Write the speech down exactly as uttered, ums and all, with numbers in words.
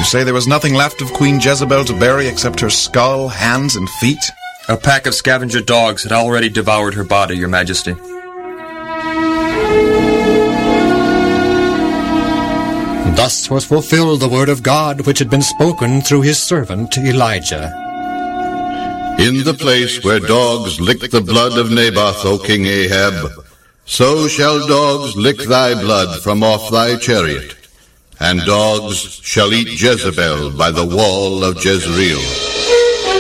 You say there was nothing left of Queen Jezebel to bury except her skull, hands, and feet? A pack of scavenger dogs had already devoured her body, Your Majesty. Thus was fulfilled the word of God which had been spoken through his servant Elijah. In the place where dogs lick the blood of Naboth, O King Ahab, so shall dogs lick thy blood from off thy chariot, and dogs shall eat Jezebel by the wall of Jezreel.